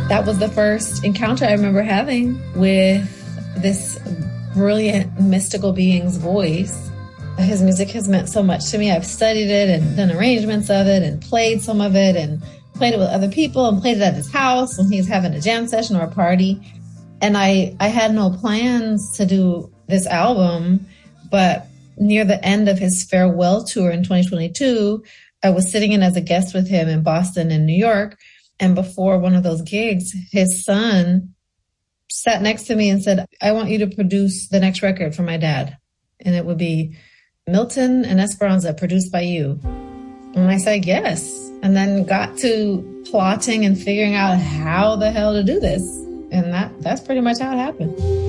That was the first encounter I remember having with this brilliant mystical being's voice. His music has meant so much to me. I've studied it and done arrangements of it and played some of it and played it with other people and played it at his house when he's having a jam session or a party. And I had no plans to do this album, but near the end of his farewell tour in 2022, I was sitting in as a guest with him in Boston and New York. And before one of those gigs, his son sat next to me and said, I want you to produce the next record for my dad. And it would be Milton and Esperanza, produced by you. And I said, yes. And then got to plotting and figuring out how the hell to do this. And that's pretty much how it happened.